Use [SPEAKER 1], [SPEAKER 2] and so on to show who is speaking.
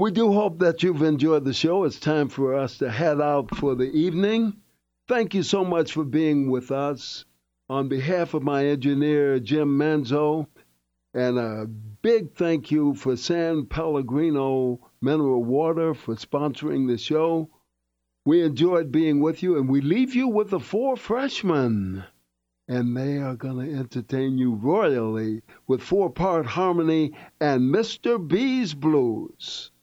[SPEAKER 1] We do hope that you've enjoyed the show. It's time for us to head out for the evening. Thank you so much for being with us. On behalf of my engineer, Jim Manzo, and a big thank you for San Pellegrino Mineral Water for sponsoring the show. We enjoyed being with you, and we leave you with the four freshmen. And they are going to entertain you royally with four-part harmony and Mr. B's Blues.